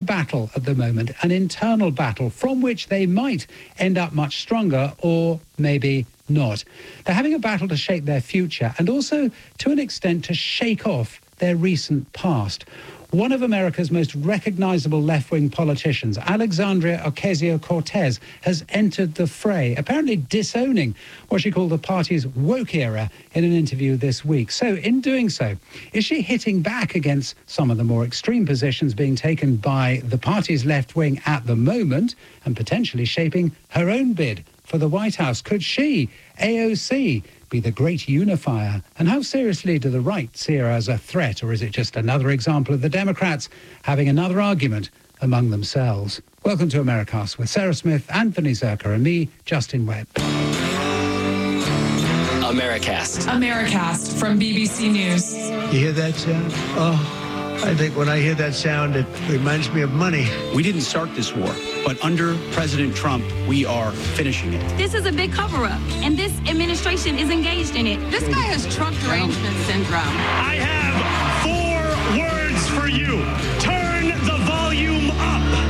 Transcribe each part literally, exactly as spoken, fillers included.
battle at the moment, an internal battle from which they might end up much stronger or maybe not. They're having a battle to shape their future and also, to an extent, to shake off their recent past. One of America's most recognizable left-wing politicians, Alexandria Ocasio-Cortez, has entered the fray, apparently disowning what she called the party's woke era in an interview this week. So, in doing so, is she hitting back against some of the more extreme positions being taken by the party's left wing at the moment and potentially shaping her own bid for the White House? Could she, A O C, be the great unifier? And how seriously do the right see her as a threat, or is it just another example of the Democrats having another argument among themselves? Welcome to Americast with Sarah Smith, Anthony Zerker, and me, Justin Webb. Americast. Americast from B B C News. You hear that sound? Oh, I think when I hear that sound, it reminds me of money. We didn't start this war, but under President Trump, we are finishing it. This is a big cover-up, and this administration is engaged in it. This guy has Trump derangement syndrome. I have four words for you. Turn the volume up.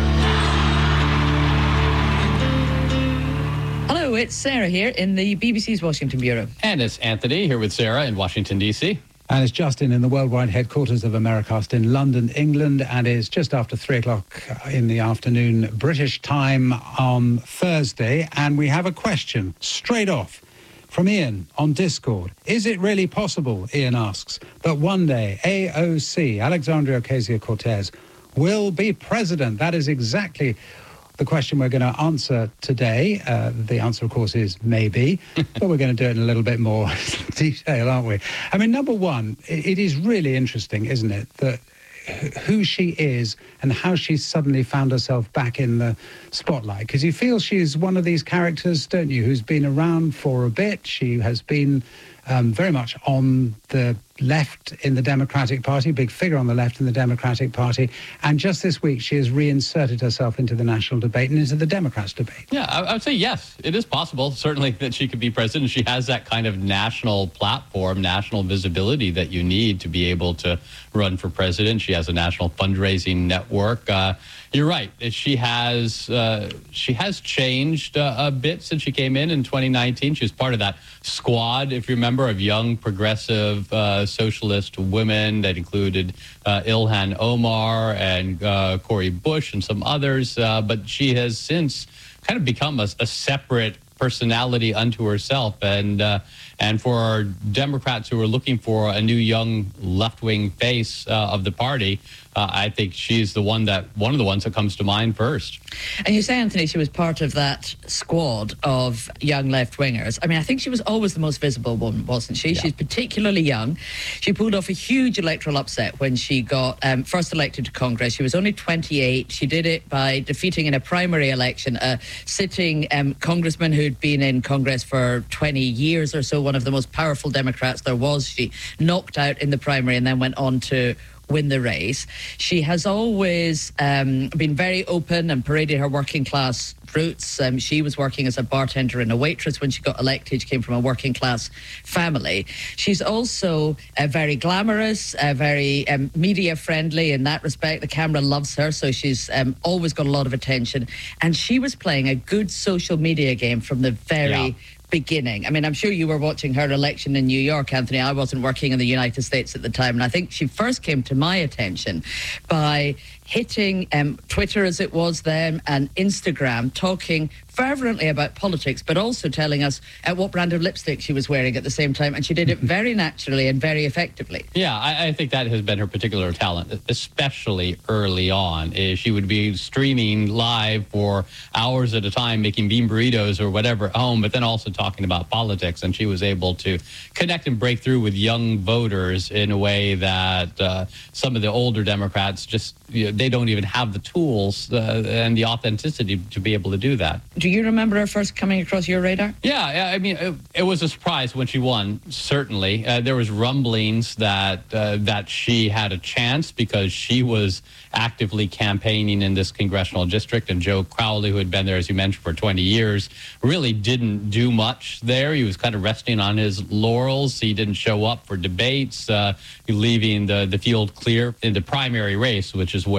Hello, it's Sarah here in the B B C's Washington Bureau. And it's Anthony here with Sarah in Washington, D C And it's Justin in the worldwide headquarters of Americast in London, England, and it's just after three o'clock in the afternoon British time on Thursday. And we have a question straight off from Ian on Discord. Is it really possible, Ian asks, that one day A O C, Alexandria Ocasio-Cortez, will be president? That is exactly the question we're going to answer today. Uh, the answer, of course, is maybe, but we're going to do it in a little bit more detail, aren't we? I mean, number one, it, it is really interesting, isn't it, that who she is and how she's suddenly found herself back in the spotlight. Because you feel she's one of these characters, don't you, who's been around for a bit. She has been um, very much on the left in the Democratic Party, big figure on the left in the Democratic Party. And just this week, she has reinserted herself into the national debate and into the Democrats' debate. Yeah, I, I would say yes, it is possible, certainly, that she could be president. She has that kind of national platform, national visibility that you need to be able to run for president. She has a national fundraising network. Uh, you're right. She has uh, she has changed uh, a bit since she came in in twenty nineteen. She was part of that squad, if you remember, of young progressive uh, socialist women that included uh, Ilhan Omar and uh, Cori Bush and some others. Uh, but she has since kind of become a, a separate personality unto herself. And uh, and for Democrats who are looking for a new young left-wing face uh, of the party, uh, I think she's the one that one of the ones that comes to mind first. And you say, Anthony, she was part of that squad of young left-wingers. I mean, I think she was always the most visible one, wasn't she? Yeah. She's particularly young. She pulled off a huge electoral upset when she got um, first elected to Congress. She was only twenty-eight. She did it by defeating in a primary election a sitting um, congressman who'd been in Congress for twenty years or so, one of the most powerful Democrats there was. She knocked out in the primary and then went on to win the race. She has always um, been very open and paraded her working class roots. Um, she was working as a bartender and a waitress when she got elected. She came from a working class family. She's also uh, very glamorous, uh, very um, media friendly in that respect. The camera loves her, so she's um, always got a lot of attention. And she was playing a good social media game from the very yeah. beginning. I mean, I'm sure you were watching her election in New York, Anthony. I wasn't working in the United States at the time, and I think she first came to my attention by hitting um, Twitter, as it was then, and Instagram, talking fervently about politics, but also telling us uh, what brand of lipstick she was wearing at the same time, and she did it very naturally and very effectively. Yeah, I, I think that has been her particular talent, especially early on. Uh, she would be streaming live for hours at a time, making bean burritos or whatever at home, but then also talking about politics, and she was able to connect and break through with young voters in a way that uh, some of the older Democrats just, you know, they don't even have the tools uh, and the authenticity to be able to do that. Do you remember her first coming across your radar? Yeah, I mean, it, it was a surprise when she won, certainly. Uh, there was rumblings that uh, that she had a chance because she was actively campaigning in this congressional district, and Joe Crowley, who had been there, as you mentioned, for twenty years, really didn't do much there. He was kind of resting on his laurels. He didn't show up for debates, uh, leaving the, the field clear in the primary race, which is where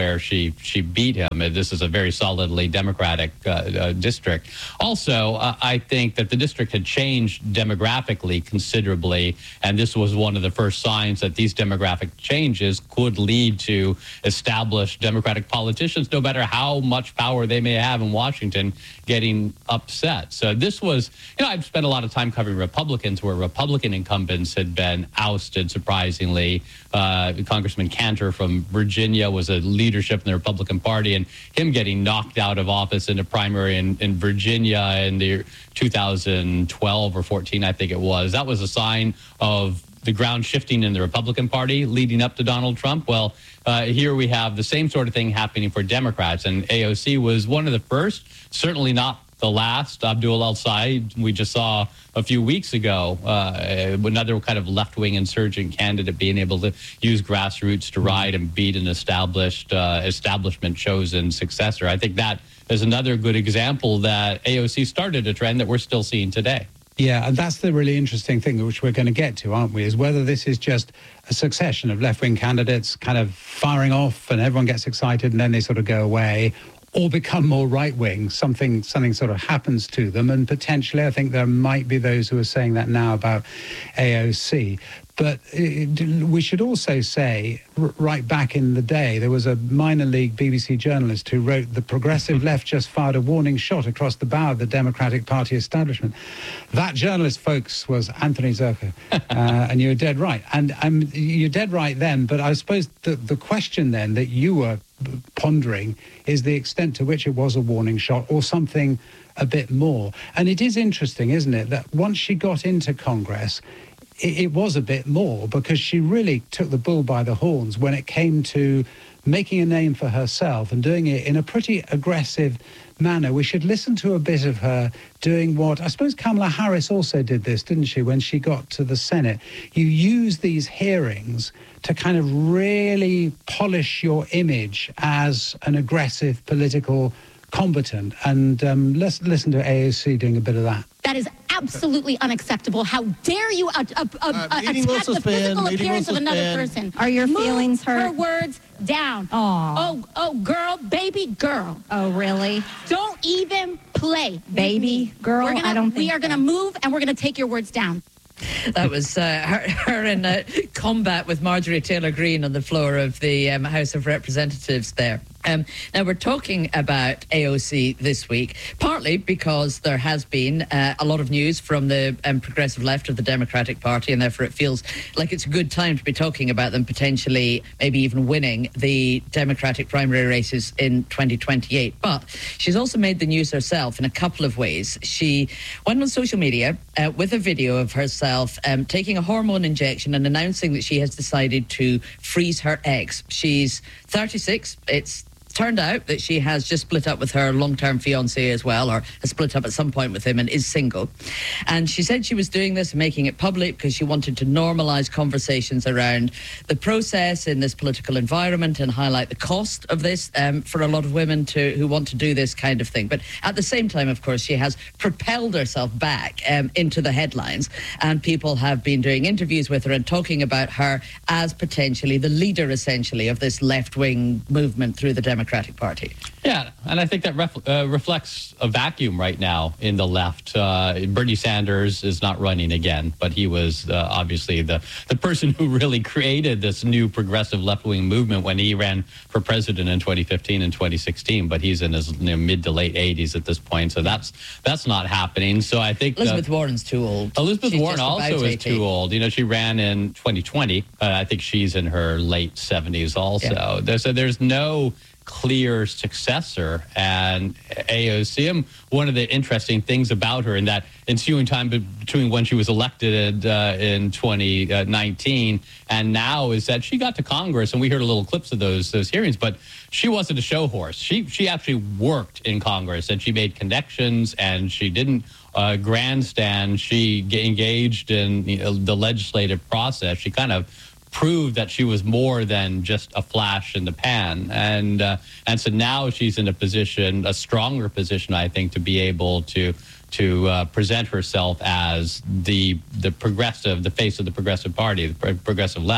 where she she beat him. This is a very solidly Democratic uh, uh, district. Also, uh, I think that the district had changed demographically considerably, and this was one of the first signs that these demographic changes could lead to established Democratic politicians, no matter how much power they may have in Washington, getting upset. So this was, you know, I've spent a lot of time covering Republicans where Republican incumbents had been ousted, surprisingly. Uh, Congressman Cantor from Virginia was a leadership in the Republican Party, and him getting knocked out of office in a primary in, in Virginia in the two thousand twelve or fourteen, I think it was. That was a sign of the ground shifting in the Republican Party leading up to Donald Trump. Well, uh, here we have the same sort of thing happening for Democrats, and A O C was one of the first, certainly not the last. Abdul El-Sayed, we just saw a few weeks ago, uh, another kind of left-wing insurgent candidate being able to use grassroots to ride and beat an established, uh, establishment-chosen successor. I think that is another good example that A O C started a trend that we're still seeing today. Yeah, and that's the really interesting thing, which we're going to get to, aren't we, is whether this is just a succession of left-wing candidates kind of firing off and everyone gets excited and then they sort of go away, or become more right-wing, something something sort of happens to them. And potentially, I think there might be those who are saying that now about A O C. But it, we should also say, r- right back in the day, there was a minor league B B C journalist who wrote, "The progressive left just fired a warning shot across the bow of the Democratic Party establishment." That journalist, folks, was Anthony Zerko. uh, and you're dead right. And um, you're dead right then. But I suppose the, the question then that you were pondering is the extent to which it was a warning shot or something a bit more. And it is interesting, isn't it, that once she got into Congress, it, it was a bit more, because she really took the bull by the horns when it came to making a name for herself and doing it in a pretty aggressive manner. We should listen to a bit of her doing what I suppose Kamala Harris also did this, didn't she, when she got to the Senate? You use these hearings to kind of really polish your image as an aggressive political combatant. And um, let's listen to A O C doing a bit of that. That is absolutely unacceptable. How dare you uh, uh, uh, uh, attack the physical appearance of another person? Are your Move feelings hurt? her words down. Aww. Oh, oh, girl, baby girl. Oh, really? Don't even play. Baby girl? We're gonna, I don't think We are going to so. move, and we're going to take your words down. That was uh, her, her in uh, combat with Marjorie Taylor Greene on the floor of the um, House of Representatives there. Um, now, we're talking about A O C this week, partly because there has been uh, a lot of news from the um, progressive left of the Democratic Party, and therefore it feels like it's a good time to be talking about them potentially maybe even winning the Democratic primary races in twenty twenty-eight. But she's also made the news herself in a couple of ways. She went on social media uh, with a video of herself um, taking a hormone injection and announcing that she has decided to freeze her eggs. She's thirty-six. It's turned out that she has just split up with her long-term fiancé as well, or has split up at some point with him and is single. And she said she was doing this and making it public because she wanted to normalise conversations around the process in this political environment and highlight the cost of this um, for a lot of women to who want to do this kind of thing. But at the same time, of course, she has propelled herself back um, into the headlines, and people have been doing interviews with her and talking about her as potentially the leader, essentially, of this left-wing movement through the Democratic Democratic Party. Yeah, and I think that ref, uh, reflects a vacuum right now in the left. Uh, Bernie Sanders is not running again, but he was uh, obviously the, the person who really created this new progressive left-wing movement when he ran for president in twenty fifteen and twenty sixteen, but he's in his you know, mid to late eighties at this point, so that's that's not happening. So I think Elizabeth the, Warren's too old. Elizabeth She's Warren also is eighty. too old. You know, she ran in twenty twenty. Uh, I think she's in her late seventies also. Yeah. There's, so there's no clear successor, and A O C M, one of the interesting things about her in that ensuing time between when she was elected uh, in twenty nineteen and now is that she got to Congress, and we heard a little clips of those those hearings, but she wasn't a show horse. She she actually worked in Congress, and she made connections, and she didn't uh, grandstand. She engaged in you know, the legislative process. She kind of proved that she was more than just a flash in the pan, and uh, and so now she's in a position, a stronger position, I think, to be able to to uh, present herself as the the progressive, the face of the progressive party, the progressive left.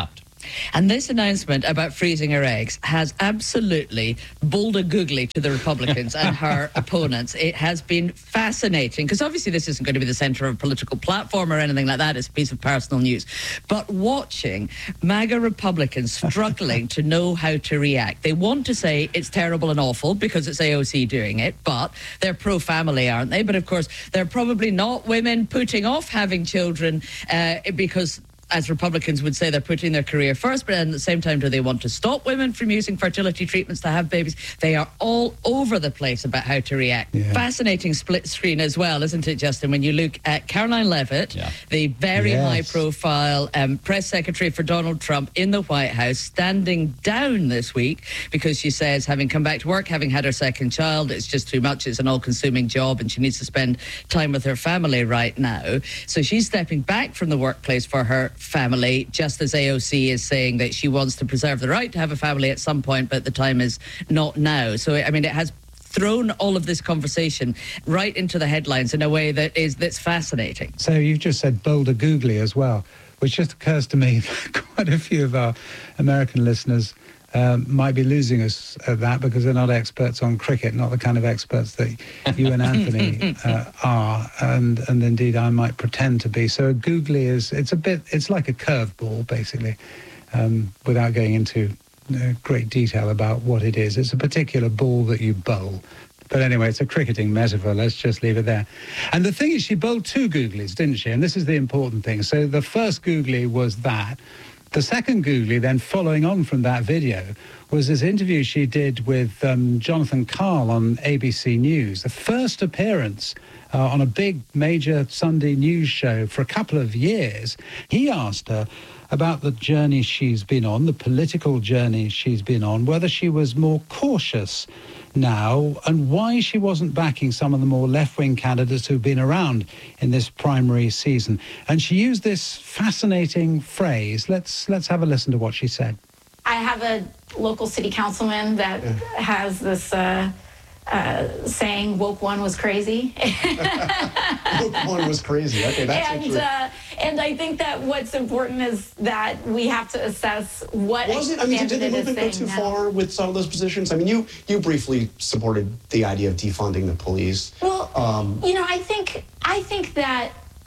And this announcement about freezing her eggs has absolutely bowled a googly to the Republicans and her opponents. It has been fascinating, because obviously this isn't going to be the centre of a political platform or anything like that. It's a piece of personal news. But watching MAGA Republicans struggling to know how to react. They want to say it's terrible and awful because it's A O C doing it, but they're pro-family, aren't they? But of course, they're probably not women putting off having children uh, because, as Republicans would say, they're putting their career first, but at the same time, do they want to stop women from using fertility treatments to have babies? They are all over the place about how to react. Yeah. Fascinating split screen as well, isn't it, Justin? When you look at Caroline Leavitt, yeah. the very yes. high-profile um, press secretary for Donald Trump in the White House, standing down this week because she says, having come back to work, having had her second child, it's just too much. It's an all-consuming job, and she needs to spend time with her family right now. So she's stepping back from the workplace for her family, just as A O C is saying that she wants to preserve the right to have a family at some point, but the time is not now. So, I mean, it has thrown all of this conversation right into the headlines in a way that is that's fascinating. So you've just said boulder googly as well, which just occurs to me that quite a few of our American listeners Um, might be losing us at that because they're not experts on cricket, not the kind of experts that you and Anthony uh, are, and and indeed I might pretend to be. So a googly is, it's a bit, it's like a curveball basically, um, without going into uh, great detail about what it is. It's a particular ball that you bowl. But anyway, it's a cricketing metaphor. Let's just leave it there. And the thing is, she bowled two googlies, didn't she? And this is the important thing. So the first googly was that. The second googly, then following on from that video, was this interview she did with um, Jonathan Karl on A B C News, the first appearance uh, on a big major Sunday news show for a couple of years. He asked her about the journey she's been on, the political journey she's been on, whether she was more cautious now and why she wasn't backing some of the more left-wing candidates who've been around in this primary season. And she used this fascinating phrase. Let's let's have a listen to what she said. I have a local city councilman that yeah. has this uh, uh, saying, woke one was crazy. Woke one was crazy. Okay, that's and, uh, and I think that what's important is that we have to assess what was it. I mean, did the movement go too now. far with some of those positions? I mean, you you briefly supported the idea of defunding the police. Well, um, you know, I think I think that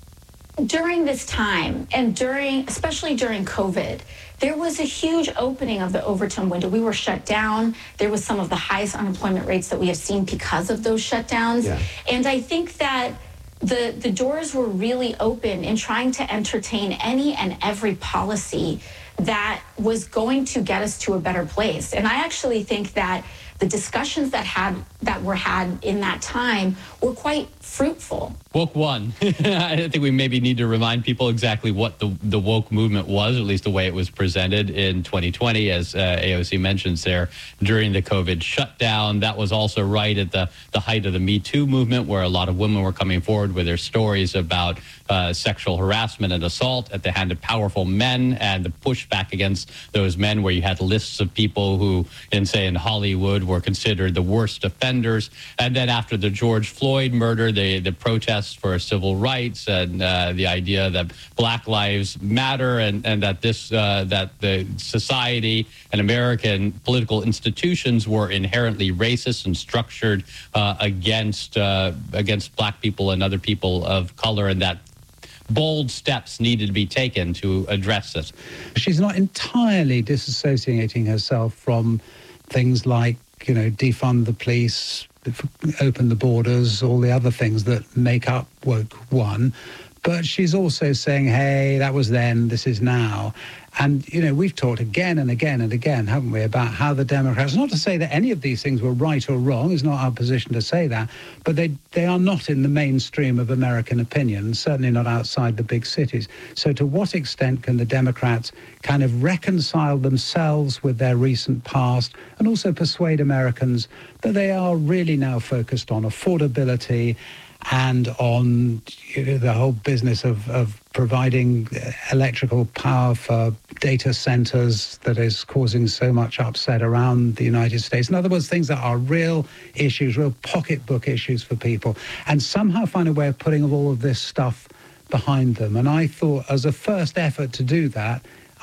during this time and during, especially during COVID, there was a huge opening of the Overton window. We were shut down. There was some of the highest unemployment rates that we have seen because of those shutdowns. Yeah. And I think that the, the doors were really open in trying to entertain any and every policy that was going to get us to a better place. And I actually think that the discussions that had that were had in that time were quite fruitful. Woke one. I think we maybe need to remind people exactly what the, the woke movement was, or at least the way it was presented in twenty twenty, as uh, A O C mentions there, during the COVID shutdown. That was also right at the, the height of the Me Too movement, where a lot of women were coming forward with their stories about uh, sexual harassment and assault at the hand of powerful men, and the pushback against those men, where you had lists of people who, in say in Hollywood, were considered the worst offenders. And then after the George Floyd murder, the, the protests for civil rights and uh, the idea that Black Lives Matter, and, and that this uh, that the society and American political institutions were inherently racist and structured uh, against uh, against Black people and other people of color, and that bold steps needed to be taken to address this. She's not entirely disassociating herself from things like, you know, defund the police, open the borders, all the other things that make up woke one. But she's also saying, hey, that was then, this is now. And, you know, we've talked again and again and again, haven't we, about how the Democrats, not to say that any of these things were right or wrong, it's not our position to say that, but they, they are not in the mainstream of American opinion, certainly not outside the big cities. So to what extent can the Democrats kind of reconcile themselves with their recent past and also persuade Americans that they are really now focused on affordability and on, you know, the whole business of, of providing electrical power for data centers that is causing so much upset around the United States. In other words, things that are real issues, real pocketbook issues for people, and somehow find a way of putting all of this stuff behind them. And I thought, as a first effort to do that,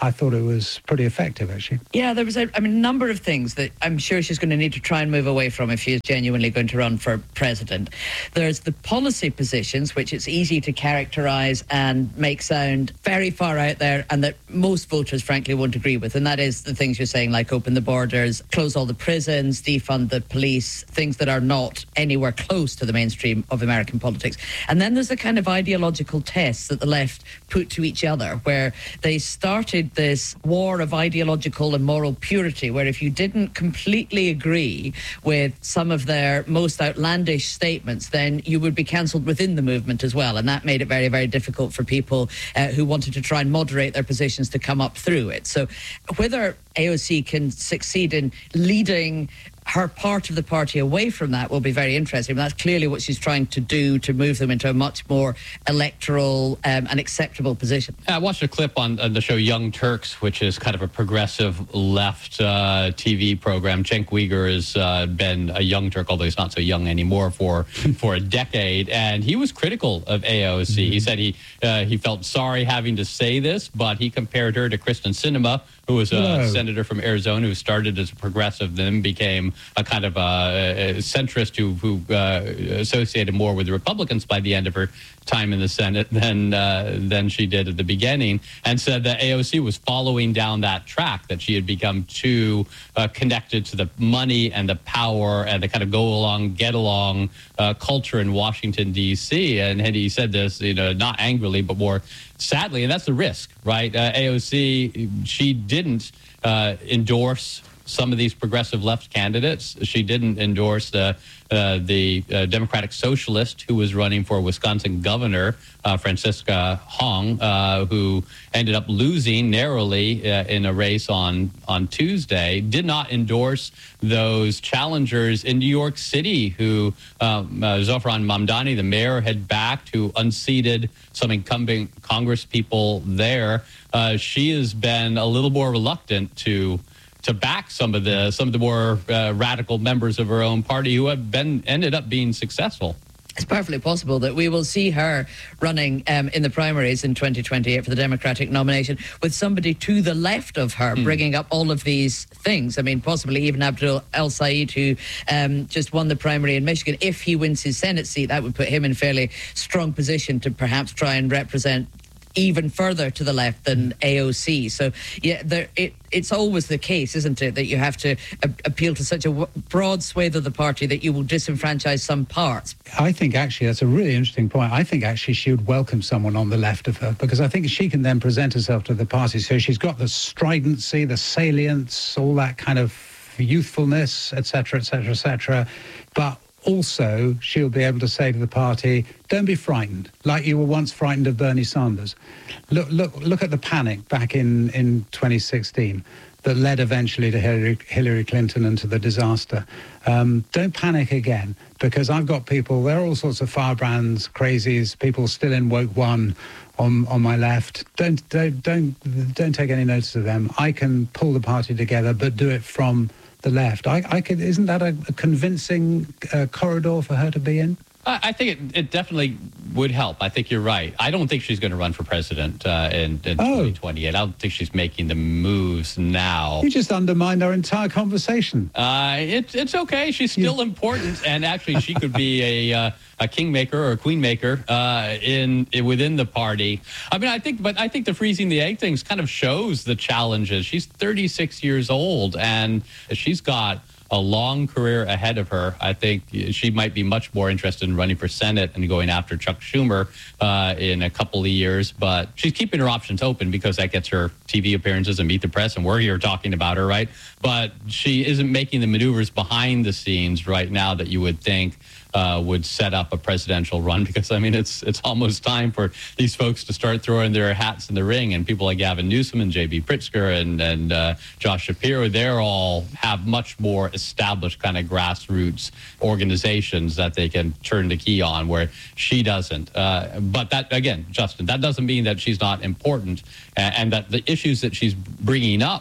I thought it was pretty effective, actually. Yeah, there was a I mean, number of things that I'm sure she's going to need to try and move away from if she is genuinely going to run for president. There's the policy positions, which it's easy to characterise and make sound very far out there and that most voters, frankly, won't agree with. And that is the things you're saying, like open the borders, close all the prisons, defund the police, things that are not anywhere close to the mainstream of American politics. And then there's a kind of ideological tests that the left put to each other, where they started this war of ideological and moral purity, where if you didn't completely agree with some of their most outlandish statements, then you would be cancelled within the movement as well. And that made it very, very difficult for people uh, who wanted to try and moderate their positions to come up through it. So whether A O C can succeed in leading her part of the party away from that will be very interesting. That's clearly what she's trying to do to move them into a much more electoral um, and acceptable position. I watched a clip on, on the show Young Turks, which is kind of a progressive left uh, T V program. Cenk Uygur has uh, been a Young Turk, although he's not so young anymore, for for a decade. And he was critical of A O C. Mm-hmm. He said he uh, he felt sorry having to say this, but he compared her to Kristen Sinema, who was a Whoa. senator from Arizona who started as a progressive, then became a kind of a, a centrist who, who uh, associated more with the Republicans by the end of her time in the Senate than uh, than she did at the beginning, and said that A O C was following down that track, that she had become too uh, connected to the money and the power and the kind of go along, get along uh, culture in Washington, D C. And, and he said this, you know, not angrily, but more sadly, and that's the risk, right? Uh, A O C, she didn't uh, endorse some of these progressive left candidates. She didn't endorse the uh, the uh, Democratic Socialist who was running for Wisconsin governor, uh, Francisca Hong, uh, who ended up losing narrowly uh, in a race on on Tuesday. Did not endorse those challengers in New York City who um, uh, Zofran Mamdani, the mayor, had backed, who unseated some incumbent Congress people there. Uh, she has been a little more reluctant to to back some of the some of the more uh, radical members of her own party who have been ended up being successful. It's perfectly possible that we will see her running um, in the primaries in twenty twenty-eight for the Democratic nomination with somebody to the left of her, mm. bringing up all of these things. I mean, possibly even Abdul El-Sayed, who um, just won the primary in Michigan. If he wins his Senate seat, that would put him in fairly strong position to perhaps try and represent even further to the left than A O C. So, yeah, there, it, it's always the case, isn't it, that you have to a- appeal to such a w- broad swathe of the party that you will disenfranchise some parts. I think actually that's a really interesting point. I think actually she would welcome someone on the left of her, because I think she can then present herself to the party. So she's got the stridency, the salience, all that kind of youthfulness, et cetera, et cetera, et cetera. But also, she'll be able to say to the party, don't be frightened, like you were once frightened of Bernie Sanders. Look look, look at the panic back in, in twenty sixteen that led eventually to Hillary, Hillary Clinton and to the disaster. Um, don't panic again, because I've got people, there are all sorts of firebrands, crazies, people still in woke one on, on my left. Don't, don't, don't, don't take any notice of them. I can pull the party together, but do it from the left. I, I could, isn't that a, a convincing uh, corridor for her to be in? I think it, it definitely would help. I think you're right. I don't think she's going to run for president uh, in, in oh. twenty twenty-eight. I don't think she's making the moves now. You just undermined our entire conversation. Uh, it, it's okay. She's still you... important, and actually, she could be a uh, a kingmaker or a queenmaker uh, in, in within the party. I mean, I think, but I think the freezing the egg things kind of shows the challenges. She's thirty-six years old, and she's got a long career ahead of her. I think she might be much more interested in running for Senate and going after Chuck Schumer uh, in a couple of years. But she's keeping her options open because that gets her T V appearances and Meet the Press, and we're here talking about her, right? But she isn't making the maneuvers behind the scenes right now that you would think Uh, would set up a presidential run, because I mean it's it's almost time for these folks to start throwing their hats in the ring, and people like Gavin Newsom and J B Pritzker and and uh, Josh Shapiro, they're all have much more established kind of grassroots organizations that they can turn the key on, where she doesn't. Uh, but that, again, Justin, that doesn't mean that she's not important, and, and that the issues that she's bringing up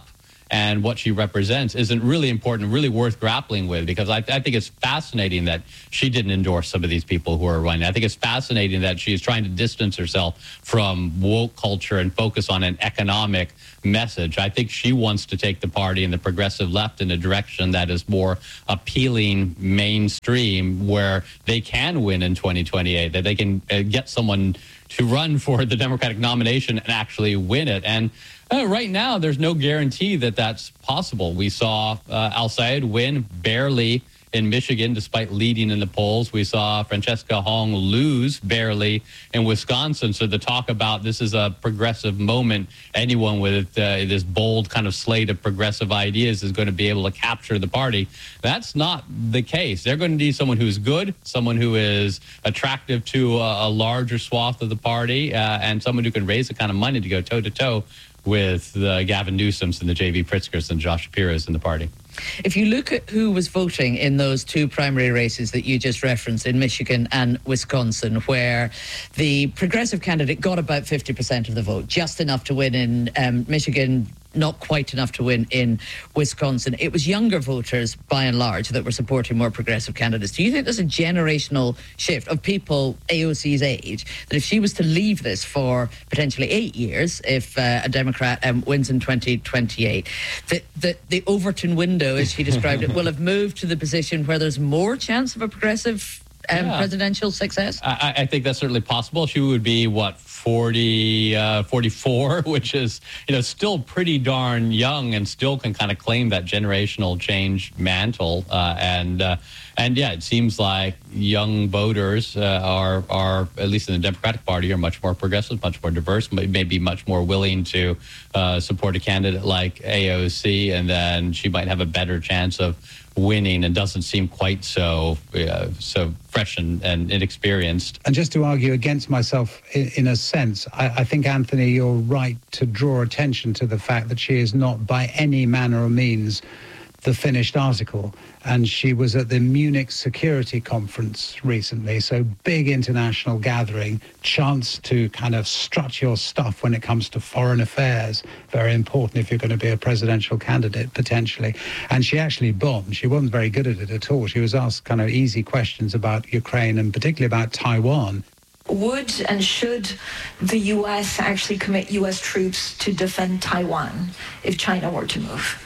and what she represents isn't really important, really worth grappling with, because I, I think it's fascinating that she didn't endorse some of these people who are running. I think it's fascinating that she is trying to distance herself from woke culture and focus on an economic message. I think she wants to take the party and the progressive left in a direction that is more appealing mainstream, where they can win in twenty twenty-eight, that they can uh, get someone to run for the Democratic nomination and actually win it. And uh, right now, there's no guarantee that that's possible. We saw uh, Al-Sayed win barely in Michigan, despite leading in the polls. We saw Francesca Hong lose barely in Wisconsin. So the talk about this is a progressive moment, anyone with uh, this bold kind of slate of progressive ideas is going to be able to capture the party. That's not the case. They're going to need someone who's good, someone who is attractive to a, a larger swath of the party, uh, and someone who can raise the kind of money to go toe-to-toe with the Gavin Newsoms and the J B Pritzkers and Josh Shapiro's in the party. If you look at who was voting in those two primary races that you just referenced in Michigan and Wisconsin, where the progressive candidate got about fifty percent of the vote, just enough to win in um, Michigan, not quite enough to win in Wisconsin. It was younger voters, by and large, that were supporting more progressive candidates. Do you think there's a generational shift of people A O C's age, that if she was to leave this for potentially eight years, if uh, a Democrat um, wins in twenty twenty-eight, that, that the Overton window, as she described it, will have moved to the position where there's more chance of a progressive um, yeah. presidential success? I, I think that's certainly possible. She would be, what, forty, uh, forty-four, which is, you know, still pretty darn young, and still can kind of claim that generational change mantle. Uh, and uh, and yeah, it seems like young voters uh, are are at least in the Democratic Party are much more progressive, much more diverse, maybe much more willing to uh, support a candidate like A O C, and then she might have a better chance of winning, and doesn't seem quite so uh, so fresh and, and inexperienced. And just to argue against myself in, in a sense, I, I think, Anthony, you're right to draw attention to the fact that she is not by any manner or means the finished article. And she was at the Munich Security Conference recently, so big international gathering, chance to kind of strut your stuff when it comes to foreign affairs. Very important if you're going to be a presidential candidate, potentially. And she actually bombed. She wasn't very good at it at all. She was asked kind of easy questions about Ukraine and particularly about Taiwan. Would and should the U S actually commit U S troops to defend Taiwan if China were to move?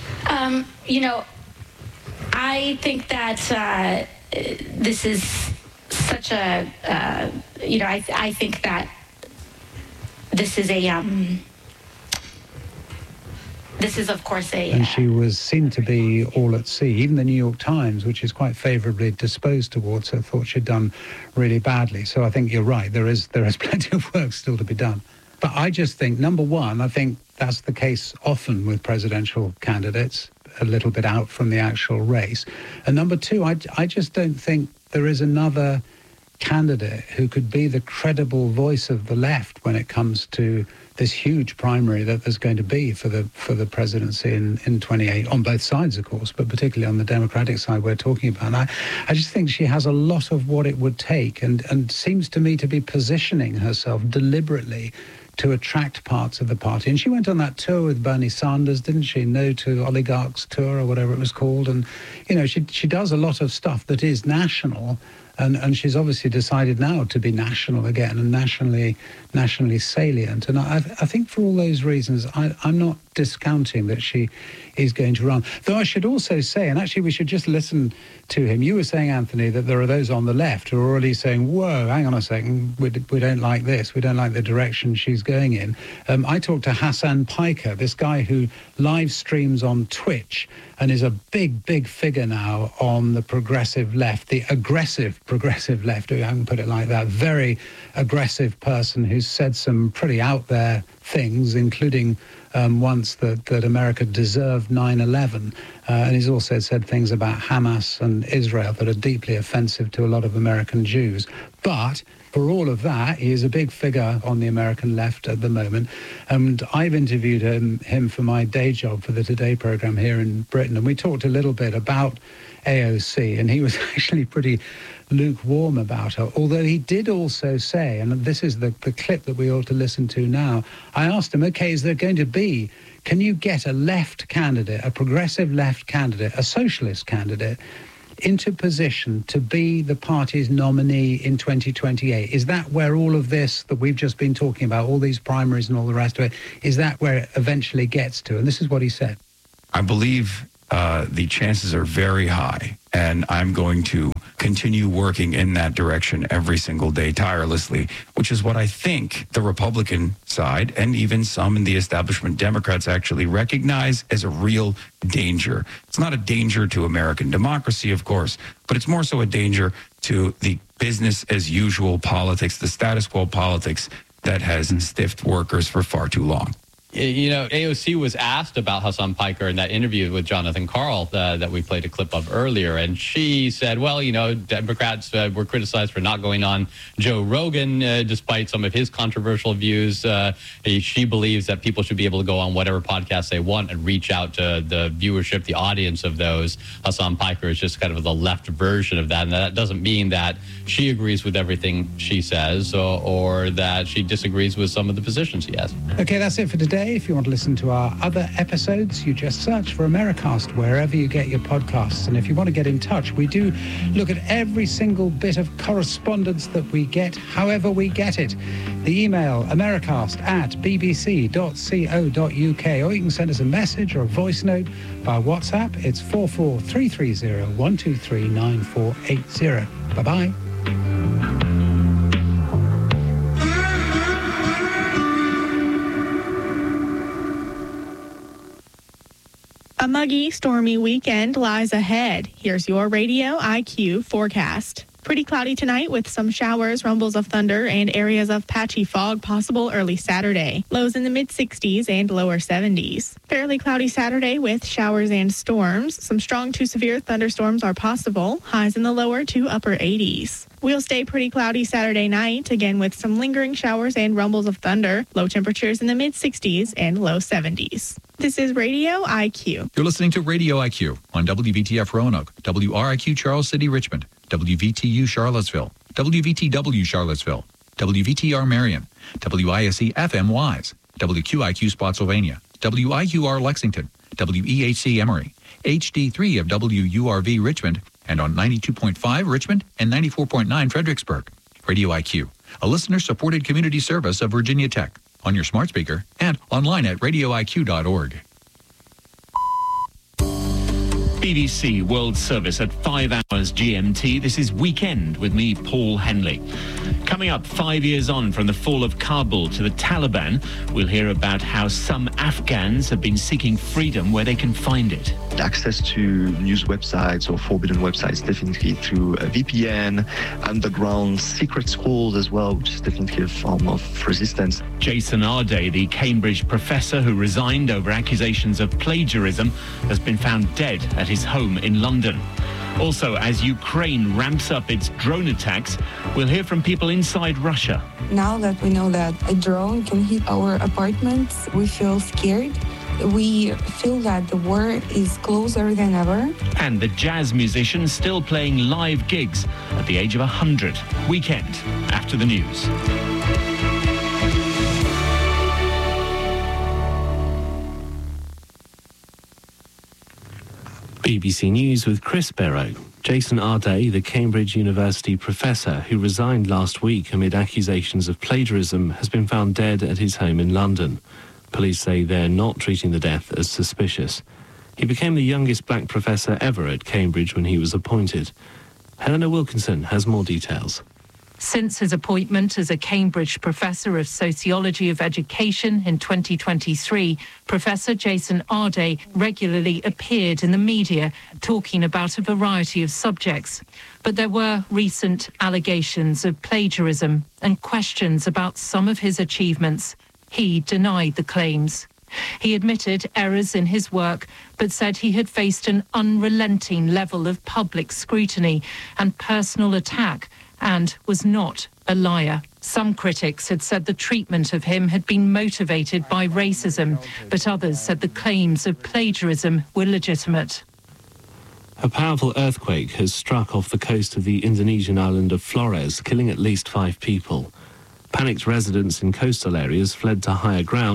Um, you know, I think that uh, this is such a, uh, you know, I, I think that this is a, um, this is, of course, a... And she was seen to be all at sea. Even the New York Times, which is quite favourably disposed towards her, thought she'd done really badly. So I think you're right. There is there is plenty of work still to be done. But I just think, number one, I think that's the case often with presidential candidates, a little bit out from the actual race. And number two, I, I just don't think there is another candidate who could be the credible voice of the left when it comes to this huge primary that there's going to be for the for the presidency in, in twenty-eight, on both sides, of course, but particularly on the Democratic side we're talking about. And I, I just think she has a lot of what it would take, and, and seems to me to be positioning herself deliberately to attract parts of the party. And she went on that tour with Bernie Sanders, didn't she? No to Oligarchs tour, or whatever it was called. And, you know, she she does a lot of stuff that is national. And, and she's obviously decided now to be national again, and nationally nationally salient. And I, I think for all those reasons, I, I'm not discounting that she is going to run. Though I should also say, and actually we should just listen to him. You were saying, Anthony, that there are those on the left who are already saying, whoa, hang on a second, we, we don't like this. We don't like the direction she's going in. Um, I talked to Hassan Piker, this guy who live streams on Twitch and is a big, big figure now on the progressive left, the aggressive progressive left, I can put it like that, very aggressive person who's said some pretty out there things, including um, once that, that America deserved nine eleven. Uh, and he's also said things about Hamas and Israel that are deeply offensive to a lot of American Jews. But for all of that, he is a big figure on the American left at the moment. And I've interviewed him, him for my day job for the Today programme here in Britain. And we talked a little bit about A O C, and he was actually pretty lukewarm about her, although he did also say, and this is the, the clip that we ought to listen to now, I asked him, okay, is there going to be can you get a left candidate, a progressive left candidate, a socialist candidate, into position to be the party's nominee in twenty twenty-eight? Is that where all of this that we've just been talking about, all these primaries and all the rest of it, is that where it eventually gets to? And this is what he said. I believe uh, the chances are very high, and I'm going to continue working in that direction every single day tirelessly, which is what I think the Republican side and even some in the establishment Democrats actually recognize as a real danger. It's not a danger to American democracy, of course, but it's more so a danger to the business as usual politics, the status quo politics that has stiffed workers for far too long. You know, A O C was asked about Hasan Piker in that interview with Jonathan Karl uh, that we played a clip of earlier. And she said, well, you know, Democrats uh, were criticized for not going on Joe Rogan, uh, despite some of his controversial views. Uh, she believes that people should be able to go on whatever podcast they want and reach out to the viewership, the audience of those. Hasan Piker is just kind of the left version of that. And that doesn't mean that she agrees with everything she says or, or that she disagrees with some of the positions he has. Okay, that's it for today. If you want to listen to our other episodes, you just search for Americast wherever you get your podcasts. And if you want to get in touch, we do look at every single bit of correspondence that we get, however we get it. The email, americast at bbc dot co dot uk, or you can send us a message or a voice note via WhatsApp. It's four four three three zero one two three nine four eight zero. Bye-bye. A muggy, stormy weekend lies ahead. Here's your Radio I Q forecast. Pretty cloudy tonight with some showers, rumbles of thunder, and areas of patchy fog possible early Saturday. Lows in the mid sixties and lower seventies. Fairly cloudy Saturday with showers and storms. Some strong to severe thunderstorms are possible. Highs in the lower to upper eighties. We'll stay pretty cloudy Saturday night, again with some lingering showers and rumbles of thunder. Low temperatures in the mid sixties and low seventies. This is Radio I Q. You're listening to Radio I Q on W V T F Roanoke, W R I Q Charles City, Richmond, W V T U Charlottesville, W V T W Charlottesville, W V T R Marion, W I S E F M Wise, W Q I Q Spotsylvania, W I Q R Lexington, W E H C Emory, H D three of W U R V Richmond, and on ninety-two point five Richmond and ninety-four point nine Fredericksburg. Radio I Q, a listener-supported community service of Virginia Tech, on your smart speaker and online at radio I Q dot org. B B C World Service at five hours G M T. This is Weekend with me, Paul Henley. Coming up, five years on from the fall of Kabul to the Taliban, we'll hear about how some Afghans have been seeking freedom where they can find it. Access to news websites or forbidden websites, definitely through a V P N, underground secret schools as well, which is definitely a form of resistance. Jason Arday, the Cambridge professor who resigned over accusations of plagiarism, has been found dead at his home in London. Also, as Ukraine ramps up its drone attacks, we'll hear from people inside Russia. Now that we know that a drone can hit our apartments, we feel scared. We feel that the war is closer than ever. And the jazz musician still playing live gigs at the age of one hundred. Weekend after the news. B B C News with Chris Barrow. Jason Arday, the Cambridge University professor who resigned last week amid accusations of plagiarism, has been found dead at his home in London. Police say they're not treating the death as suspicious. He became the youngest black professor ever at Cambridge when he was appointed. Helena Wilkinson has more details. Since his appointment as a Cambridge Professor of Sociology of Education in twenty twenty-three, Professor Jason Arday regularly appeared in the media talking about a variety of subjects. But there were recent allegations of plagiarism and questions about some of his achievements. He denied the claims. He admitted errors in his work, but said he had faced an unrelenting level of public scrutiny and personal attack, and was not a liar. Some critics had said the treatment of him had been motivated by racism, but others said the claims of plagiarism were legitimate. A powerful earthquake has struck off the coast of the Indonesian island of Flores, killing at least five people. Panicked residents in coastal areas fled to higher ground,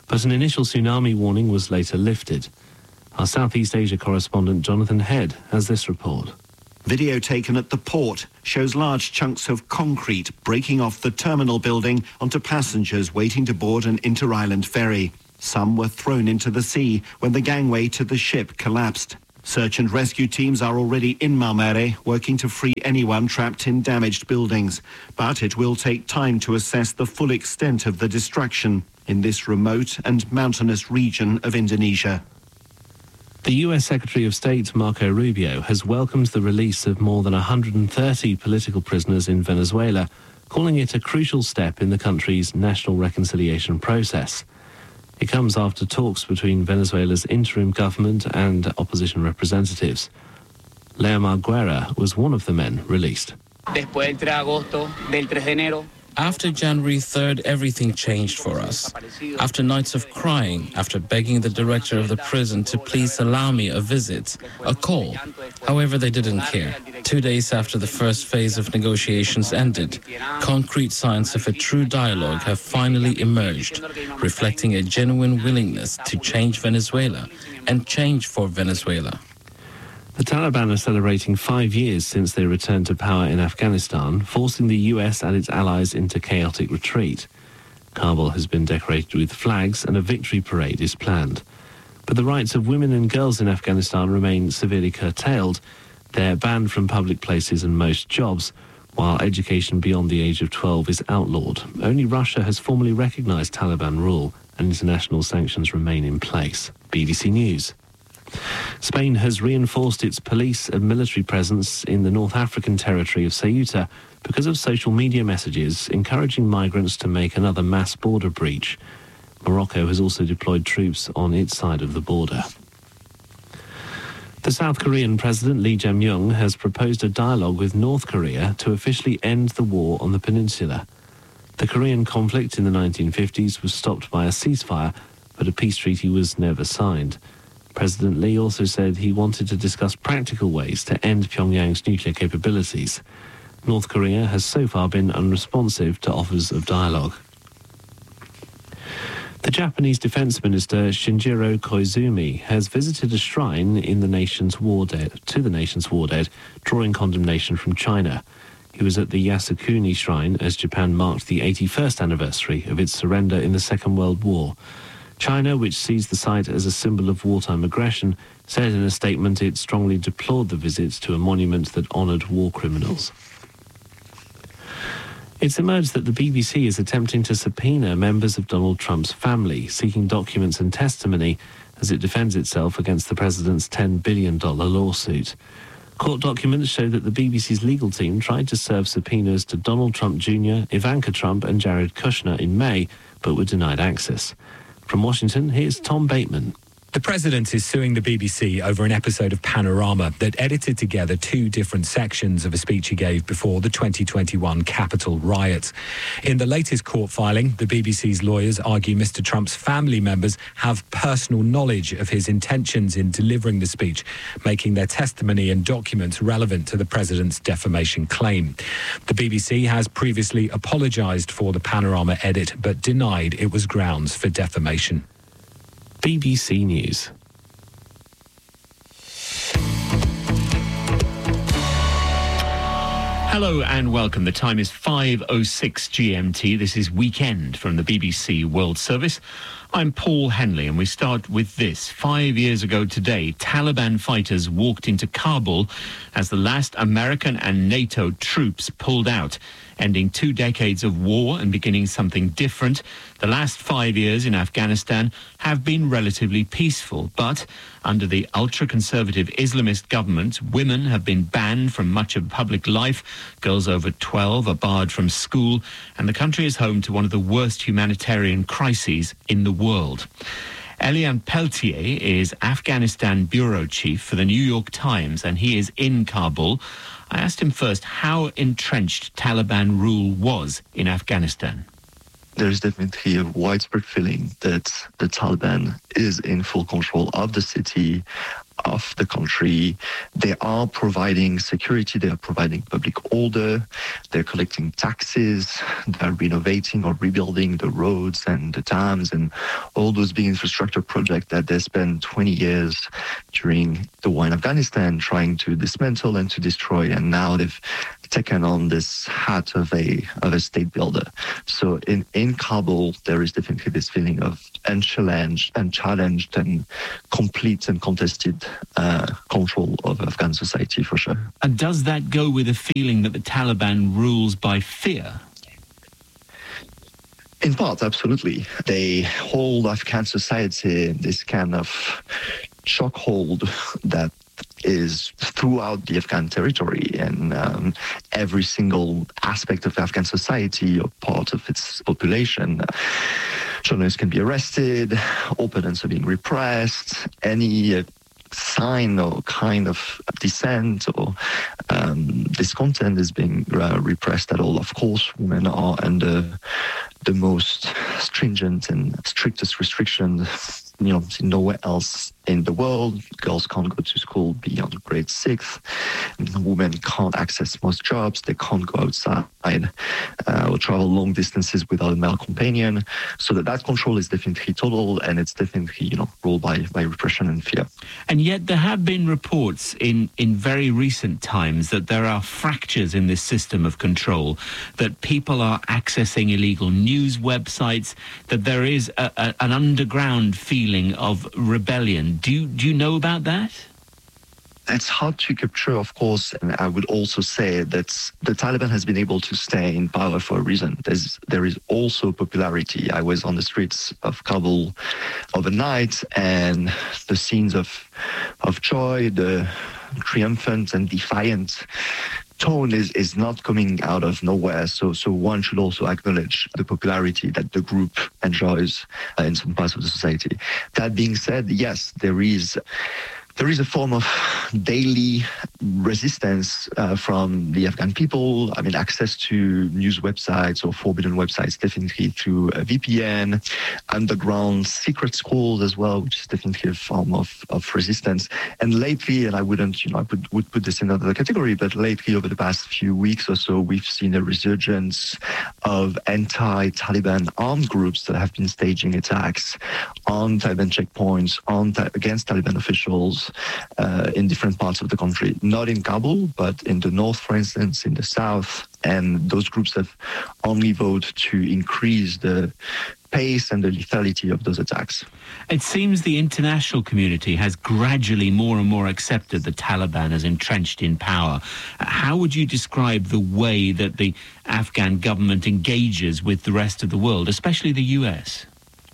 but an initial tsunami warning was later lifted. Our Southeast Asia correspondent Jonathan Head has this report. Video taken at the port shows large chunks of concrete breaking off the terminal building onto passengers waiting to board an inter-island ferry. Some were thrown into the sea when the gangway to the ship collapsed. Search and rescue teams are already in Malmere, working to free anyone trapped in damaged buildings. But it will take time to assess the full extent of the destruction in this remote and mountainous region of Indonesia. The U S Secretary of State, Marco Rubio, has welcomed the release of more than one hundred thirty political prisoners in Venezuela, calling it a crucial step in the country's national reconciliation process. It comes after talks between Venezuela's interim government and opposition representatives. Leomar Guerra was one of the men released. After January third, everything changed for us. After nights of crying, after begging the director of the prison to please allow me a visit, a call. However, they didn't care. Two days after the first phase of negotiations ended, concrete signs of a true dialogue have finally emerged, reflecting a genuine willingness to change Venezuela and change for Venezuela. The Taliban are celebrating five years since they returned to power in Afghanistan, forcing the U S and its allies into chaotic retreat. Kabul has been decorated with flags and a victory parade is planned. But the rights of women and girls in Afghanistan remain severely curtailed. They're banned from public places and most jobs, while education beyond the age of twelve is outlawed. Only Russia has formally recognized Taliban rule, and international sanctions remain in place. B B C News. Spain has reinforced its police and military presence in the North African territory of Ceuta because of social media messages encouraging migrants to make another mass border breach. Morocco has also deployed troops on its side of the border. The South Korean President Lee Jae-myung has proposed a dialogue with North Korea to officially end the war on the peninsula. The Korean conflict in the nineteen fifties was stopped by a ceasefire, but a peace treaty was never signed. President Lee also said he wanted to discuss practical ways to end Pyongyang's nuclear capabilities. North Korea has so far been unresponsive to offers of dialogue. The Japanese Defense Minister Shinjiro Koizumi has visited a shrine in the nation's war dead, to the nation's war dead, drawing condemnation from China. He was at the Yasukuni Shrine as Japan marked the eighty-first anniversary of its surrender in the Second World War. China, which sees the site as a symbol of wartime aggression, said in a statement it strongly deplored the visit to a monument that honoured war criminals. It's emerged that the B B C is attempting to subpoena members of Donald Trump's family, seeking documents and testimony as it defends itself against the president's ten billion dollars lawsuit. Court documents show that the B B C's legal team tried to serve subpoenas to Donald Trump Junior, Ivanka Trump and Jared Kushner in May, but were denied access. From Washington, here's Tom Bateman. The president is suing the B B C over an episode of Panorama that edited together two different sections of a speech he gave before the twenty twenty-one Capitol riots. In the latest court filing, the B B C's lawyers argue Mister Trump's family members have personal knowledge of his intentions in delivering the speech, making their testimony and documents relevant to the president's defamation claim. The B B C has previously apologized for the Panorama edit, but denied it was grounds for defamation. B B C News. Hello and welcome. The time is five oh six G M T. This is Weekend from the B B C World Service. I'm Paul Henley, and we start with this. Five years ago today, Taliban fighters walked into Kabul as the last American and NATO troops pulled out, ending two decades of war and beginning something different. The last five years in Afghanistan have been relatively peaceful, but under the ultra-conservative Islamist government, women have been banned from much of public life, girls over twelve are barred from school, and the country is home to one of the worst humanitarian crises in the world. Elian Peltier is Afghanistan bureau chief for the New York Times, and he is in Kabul. I asked him first how entrenched Taliban rule was in Afghanistan. There's definitely a widespread feeling that the Taliban is in full control of the city. of the country. They are providing security, they are providing public order, they're collecting taxes, they're renovating or rebuilding the roads and the dams and all those big infrastructure projects that they spent twenty years during the war in Afghanistan trying to dismantle and to destroy. And now they've taken on this hat of a of a state builder. So in, in Kabul, there is definitely this feeling of unchallenged, unchallenged and complete and contested uh, control of Afghan society, for sure. And does that go with a feeling that the Taliban rules by fear? In part, absolutely. They hold Afghan society in this kind of chokehold that is throughout the Afghan territory, and um, every single aspect of Afghan society or part of its population. Journalists can be arrested, opponents are being repressed, any uh, sign or kind of dissent or um, discontent is being uh, repressed at all. Of course, women are under the most stringent and strictest restrictions, you know, nowhere else in the world. Girls can't go to school beyond grade six. Women can't access most jobs. They can't go outside uh, or travel long distances without a male companion. So that, that control is definitely total, and it's definitely, you know, ruled by, by repression and fear. And yet there have been reports in, in very recent times that there are fractures in this system of control, that people are accessing illegal news websites, that there is a, a, an underground feeling of rebellion. Do you, do you know about that? It's hard to capture, of course, and I would also say that the Taliban has been able to stay in power for a reason. There's, there is also popularity. I was on the streets of Kabul overnight, and the scenes of, of joy, the triumphant and defiant tone is, is not coming out of nowhere. So, so one should also acknowledge the popularity that the group enjoys uh, in some parts of the society. That being said, yes, there is There is a form of daily resistance uh, from the Afghan people. I mean, access to news websites or forbidden websites, definitely through a V P N, underground secret schools as well, which is definitely a form of, of resistance. And lately, and I wouldn't, you know, I would, would put this in another category, but lately, over the past few weeks or so, we've seen a resurgence of anti-Taliban armed groups that have been staging attacks on Taliban checkpoints, on ta- against Taliban officials, Uh, in different parts of the country, not in Kabul, but in the north, for instance, in the south. And those groups have only vowed to increase the pace and the lethality of those attacks. It seems the international community has gradually more and more accepted the Taliban as entrenched in power. How would you describe the way that the Afghan government engages with the rest of the world, especially the U S?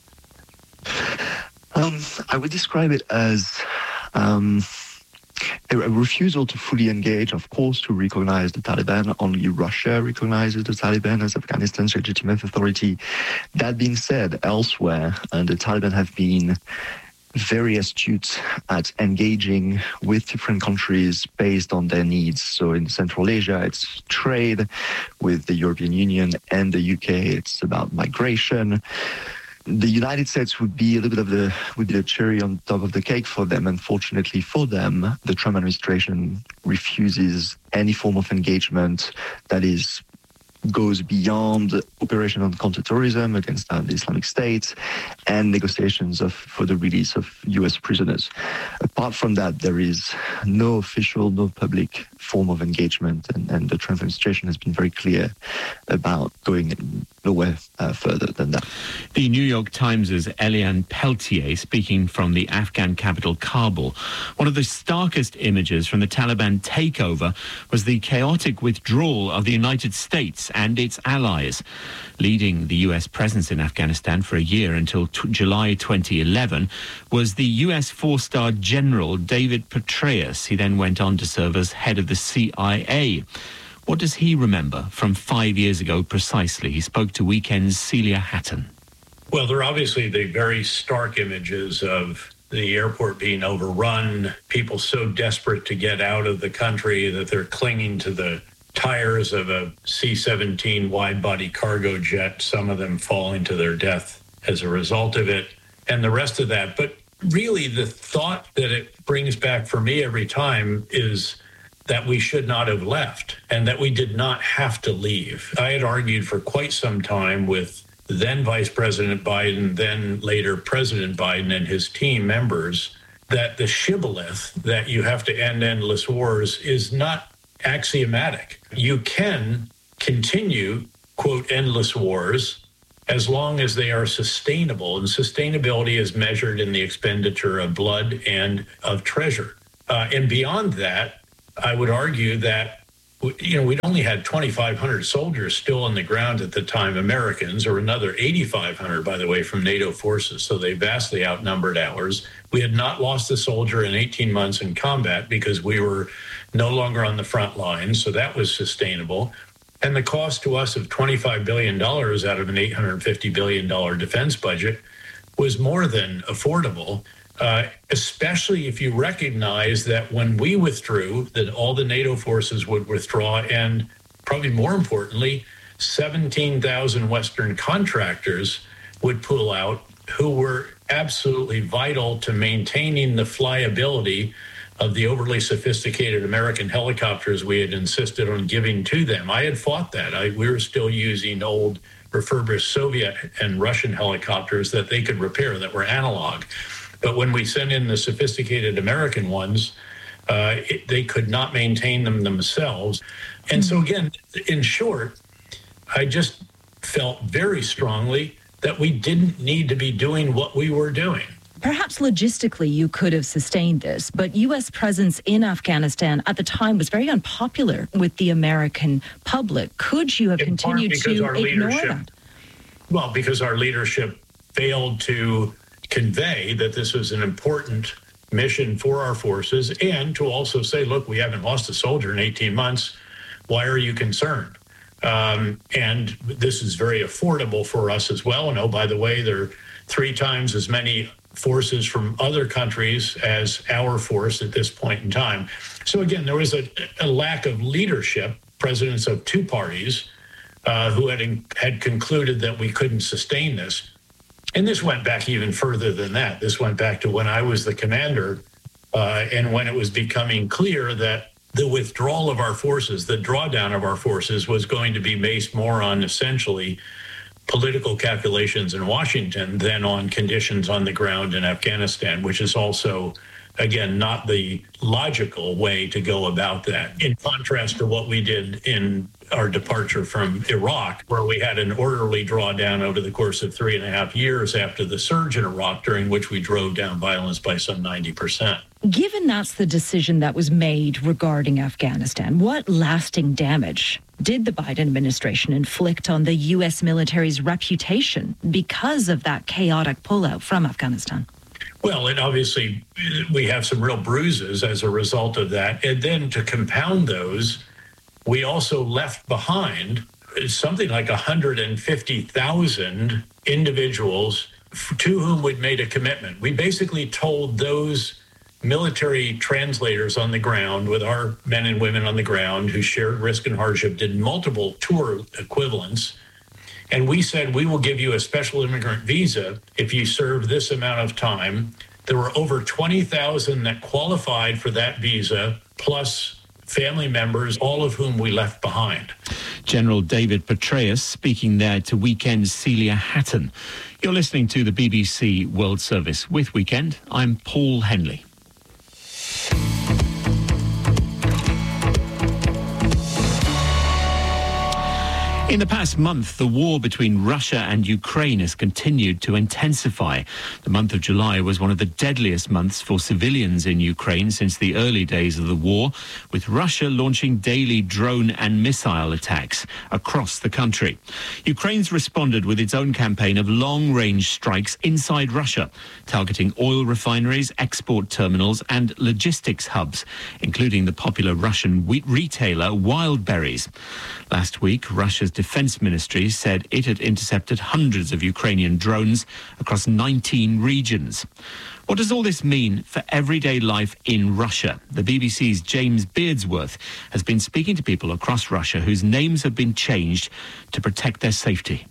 Um, I would describe it as Um, a refusal to fully engage, of course, to recognize the Taliban. Only Russia recognizes the Taliban as Afghanistan's legitimate authority. That being said, elsewhere, uh, the Taliban have been very astute at engaging with different countries based on their needs. So in Central Asia, it's trade with the European Union and the U K. It's about migration. The United States would be a little bit of the would be the cherry on top of the cake for them. Unfortunately for them, the Trump administration refuses any form of engagement that is goes beyond operation on counterterrorism against uh, the Islamic State and negotiations of for the release of U S prisoners. Apart from that, there is no official, no public form of engagement, and, and the Trump administration has been very clear about going nowhere uh, further than that. The New York Times' Eliane Peltier speaking from the Afghan capital Kabul. One of the starkest images from the Taliban takeover was the chaotic withdrawal of the United States and its allies. Leading the U S presence in Afghanistan for a year until t- July twenty eleven was the U S four-star general David Petraeus. He then went on to serve as head of the C I A. What does he remember from five years ago precisely? He spoke to Weekend's Celia Hatton. Well, there are obviously the very stark images of the airport being overrun, people so desperate to get out of the country that they're clinging to the tires of a C seventeen wide-body cargo jet, some of them falling to their death as a result of it, and the rest of that. But really the thought that it brings back for me every time is that we should not have left and that we did not have to leave. I had argued for quite some time with then Vice President Biden, then later President Biden and his team members, that the shibboleth that you have to end endless wars is not axiomatic. You can continue, quote, endless wars as long as they are sustainable. And sustainability is measured in the expenditure of blood and of treasure. Uh, and beyond that, I would argue that you know, we'd only had twenty-five hundred soldiers still on the ground at the time, Americans, or another eighty-five hundred, by the way, from NATO forces. So they vastly outnumbered ours. We had not lost a soldier in eighteen months in combat because we were no longer on the front lines. So that was sustainable. And the cost to us of twenty-five billion dollars out of an eight hundred fifty billion dollars defense budget was more than affordable. Uh, especially if you recognize that when we withdrew, that all the NATO forces would withdraw, and probably more importantly, seventeen thousand Western contractors would pull out who were absolutely vital to maintaining the flyability of the overly sophisticated American helicopters we had insisted on giving to them. I had fought that. I, we were still using old refurbished Soviet and Russian helicopters that they could repair that were analog. But when we sent in the sophisticated American ones, uh, it, they could not maintain them themselves. And so again, in short, I just felt very strongly that we didn't need to be doing what we were doing. Perhaps logistically you could have sustained this, but U S presence in Afghanistan at the time was very unpopular with the American public. Could you have In continued to ignore that? Well, because our leadership failed to convey that this was an important mission for our forces, and to also say, look, we haven't lost a soldier in eighteen months. Why are you concerned? Um, and this is very affordable for us as well. And oh, by the way, there are three times as many forces from other countries as our force at this point in time. So again, there was a, a lack of leadership, presidents of two parties uh, who had, had concluded that we couldn't sustain this. And this went back even further than that. This went back to when I was the commander uh, and when it was becoming clear that the withdrawal of our forces, the drawdown of our forces, was going to be based more on essentially political calculations in Washington than on conditions on the ground in Afghanistan, which is also, again, not the logical way to go about that. In contrast to what we did in our departure from Iraq, where we had an orderly drawdown over the course of three and a half years after the surge in Iraq, during which we drove down violence by some ninety percent. Given that's the decision that was made regarding Afghanistan, what lasting damage did the Biden administration inflict on the U S military's reputation because of that chaotic pullout from Afghanistan? Well, and obviously we have some real bruises as a result of that. And then to compound those, we also left behind something like one hundred fifty thousand individuals to whom we'd made a commitment. We basically told those military translators on the ground, with our men and women on the ground who shared risk and hardship, did multiple tour equivalents. And we said, we will give you a special immigrant visa if you serve this amount of time. There were over twenty thousand that qualified for that visa, plus family members, all of whom we left behind. General David Petraeus speaking there to Weekend's Celia Hatton. You're listening to the B B C World Service. With Weekend, I'm Paul Henley. In the past month, the war between Russia and Ukraine has continued to intensify. The month of July was one of the deadliest months for civilians in Ukraine since the early days of the war, with Russia launching daily drone and missile attacks across the country. Ukraine's responded with its own campaign of long-range strikes inside Russia, targeting oil refineries, export terminals and logistics hubs, including the popular Russian wheat retailer Wildberries. Last week, Russia's defense ministry said it had intercepted hundreds of Ukrainian drones across nineteen regions. What does all this mean for everyday life in Russia? The B B C's James Beardsworth has been speaking to people across Russia whose names have been changed to protect their safety.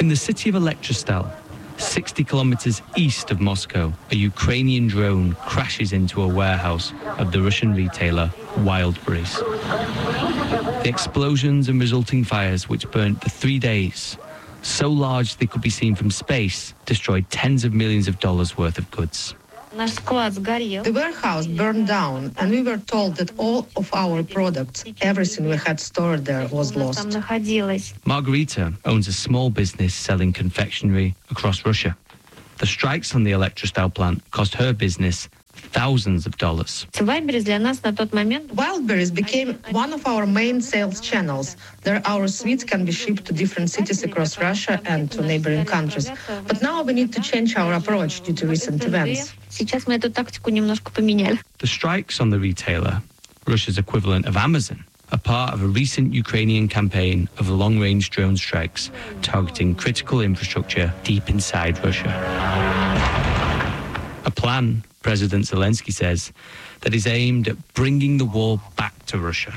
In the city of Elektrostal, sixty kilometers east of Moscow, a Ukrainian drone crashes into a warehouse of the Russian retailer Wildberries. The explosions and resulting fires, which burnt for three days, so large they could be seen from space, destroyed tens of millions of dollars worth of goods. The warehouse burned down, and we were told that all of our products, everything we had stored there, was lost. Margarita owns a small business selling confectionery across Russia. The strikes on the Elektrostal plant cost her business thousands of dollars. Wildberries became one of our main sales channels. There, our sweets can be shipped to different cities across Russia and to neighboring countries. But now we need to change our approach due to recent events. The strikes on the retailer, Russia's equivalent of Amazon, are part of a recent Ukrainian campaign of long-range drone strikes targeting critical infrastructure deep inside Russia. A plan, President Zelensky says, that is aimed at bringing the war back to Russia.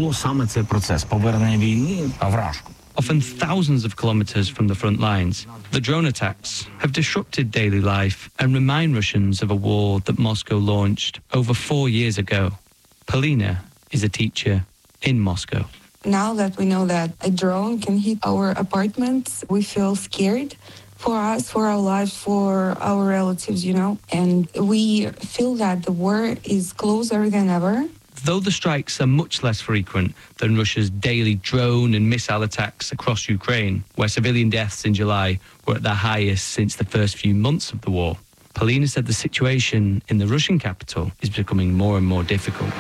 Often thousands of kilometers from the front lines, the drone attacks have disrupted daily life and remind Russians of a war that Moscow launched over four years ago. Polina is a teacher in Moscow. Now that we know that a drone can hit our apartments, we feel scared for us, for our lives, for our relatives, you know, and we feel that the war is closer than ever. Though the strikes are much less frequent than Russia's daily drone and missile attacks across Ukraine, where civilian deaths in July were at their highest since the first few months of the war, Polina said the situation in the Russian capital is becoming more and more difficult.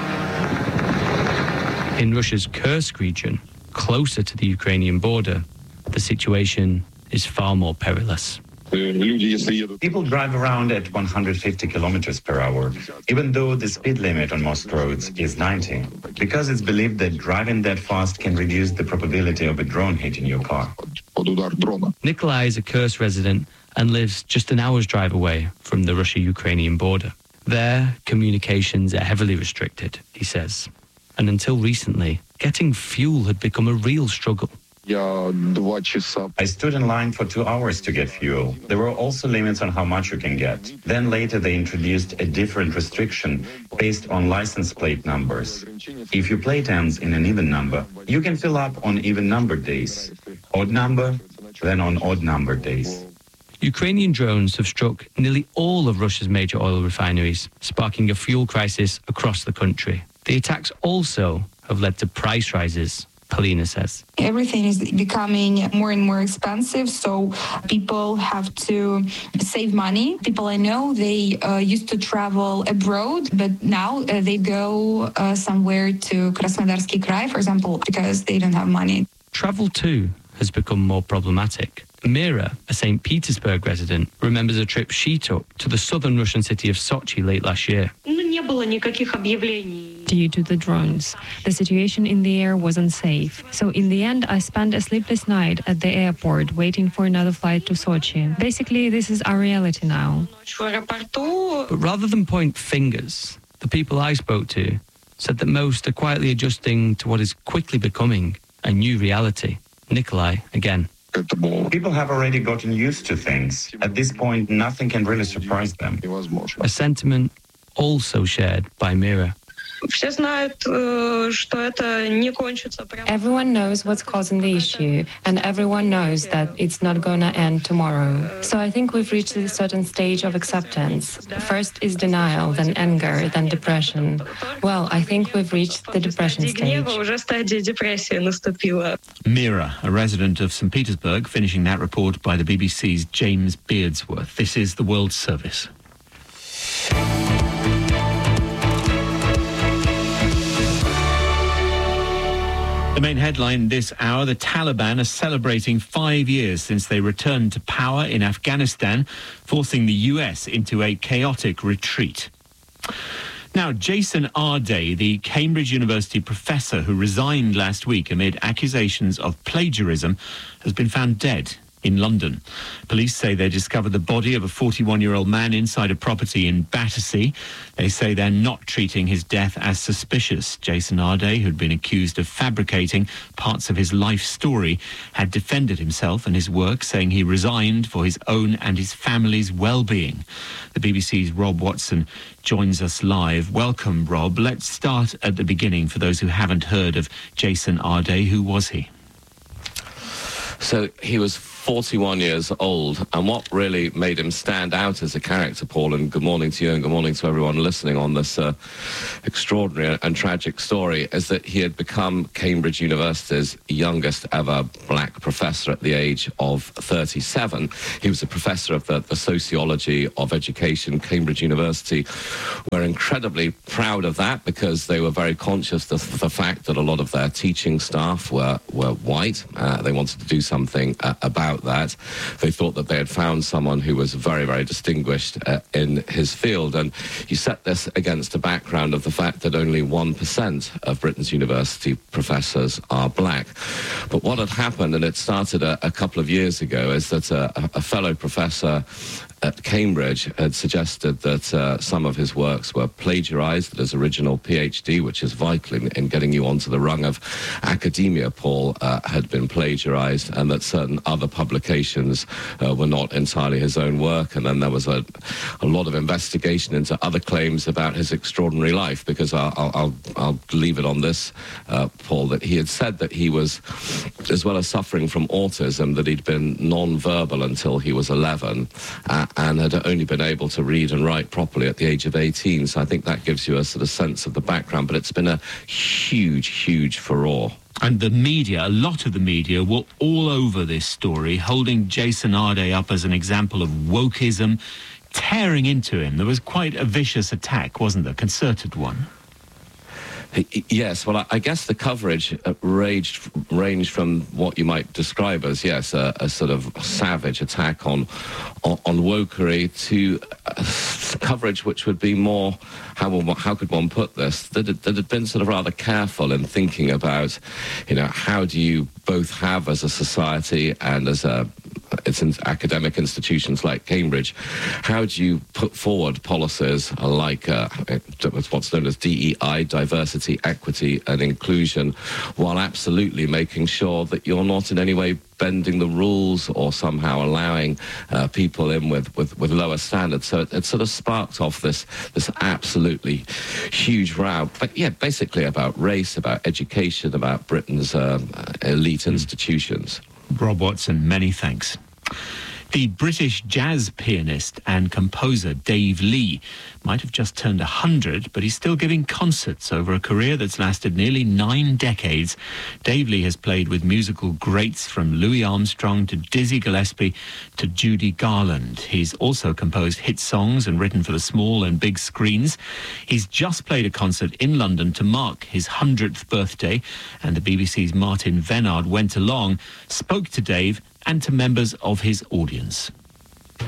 In Russia's Kursk region, closer to the Ukrainian border, the situation is far more perilous. People drive around at one hundred fifty kilometers per hour, even though the speed limit on most roads is ninety, because it's believed that driving that fast can reduce the probability of a drone hitting your car. Nikolai is a Kursk resident and lives just an hour's drive away from the Russia-Ukrainian border. There, communications are heavily restricted, he says. And until recently, getting fuel had become a real struggle. I stood in line for two hours to get fuel. There were also limits on how much you can get. Then later they introduced a different restriction based on license plate numbers. If your plate ends in an even number, you can fill up on even numbered days. Odd number, then on odd numbered days. Ukrainian drones have struck nearly all of Russia's major oil refineries, sparking a fuel crisis across the country. The attacks also have led to price rises, Polina says. Everything is becoming more and more expensive, so people have to save money. People I know, they uh, used to travel abroad, but now uh, they go uh, somewhere to Krasnodarsky Krai, for example, because they don't have money. Travel, too, has become more problematic. Mira, a Saint Petersburg resident, remembers a trip she took to the southern Russian city of Sochi late last year. Due to the drones, the situation in the air was unsafe. So in the end, I spent a sleepless night at the airport waiting for another flight to Sochi. Basically, this is our reality now. But rather than point fingers, the people I spoke to said that most are quietly adjusting to what is quickly becoming a new reality. Nikolai, again. People have already gotten used to things. At this point, nothing can really surprise them. A sentiment also shared by Mira. Everyone knows what's causing the issue, and everyone knows that it's not going to end tomorrow. So I think we've reached a certain stage of acceptance. First is denial, then anger, then depression. Well, I think we've reached the depression stage. Mira, a resident of Saint Petersburg, finishing that report by the B B C's James Beardsworth. This is the World Service. The main headline this hour, the Taliban are celebrating five years since they returned to power in Afghanistan, forcing the U S into a chaotic retreat. Now, Jason Arday, the Cambridge University professor who resigned last week amid accusations of plagiarism, has been found dead in London. Police say they discovered the body of a forty-one-year-old man inside a property in Battersea. They say they're not treating his death as suspicious. Jason Arday, who'd been accused of fabricating parts of his life story, had defended himself and his work, saying he resigned for his own and his family's well-being. The B B C's Rob Watson joins us live. Welcome, Rob. Let's start at the beginning for those who haven't heard of Jason Arday. Who was he? So he was forty-one years old, and what really made him stand out as a character, Paul, and good morning to you and good morning to everyone listening on this uh, extraordinary and tragic story, is that he had become Cambridge University's youngest ever black professor at the age of thirty-seven. He was a professor of the, the sociology of education, Cambridge University. We're incredibly proud of that because they were very conscious of the fact that a lot of their teaching staff were, were white. Uh, they wanted to do something uh, about that. They thought that they had found someone who was very, very distinguished uh, in his field. And you set this against the background of the fact that only one percent of Britain's university professors are black. But what had happened, and it started a, a couple of years ago, is that a, a fellow professor at Cambridge had suggested that uh, some of his works were plagiarized, that his original PhD, which is vital in, in getting you onto the rung of academia, Paul, uh, had been plagiarized, and that certain other publications uh, were not entirely his own work. And then there was a, a lot of investigation into other claims about his extraordinary life, because I'll, I'll, I'll leave it on this, uh, Paul, that he had said that he was, as well as suffering from autism, that he'd been non-verbal until he was eleven, uh, and had only been able to read and write properly at the age of eighteen. So I think that gives you a sort of sense of the background. But it's been a huge, huge furore. And the media, a lot of the media, were all over this story, holding Jason Arday up as an example of wokeism, tearing into him. There was quite a vicious attack, wasn't there? Concerted one. Yes, well, I guess the coverage ranged, ranged from what you might describe as, yes, a, a sort of savage attack on, on, on wokery to coverage which would be more, how, how could one put this, that had, that had been sort of rather careful in thinking about, you know, how do you both have as a society and as a it's in academic institutions like Cambridge, how do you put forward policies like uh, what's known as D E I, diversity, equity and inclusion, while absolutely making sure that you're not in any way bending the rules or somehow allowing uh, people in with, with, with lower standards. So it, it sort of sparked off this, this absolutely huge row. But yeah, basically about race, about education, about Britain's uh, elite mm. institutions. Rob Watson, many thanks. The British jazz pianist and composer Dave Lee might have just turned one hundred, but he's still giving concerts over a career that's lasted nearly nine decades. Dave Lee has played with musical greats from Louis Armstrong to Dizzy Gillespie to Judy Garland. He's also composed hit songs and written for the small and big screens. He's just played a concert in London to mark his one hundredth birthday, and the B B C's Martin Venard went along, spoke to Dave and to members of his audience.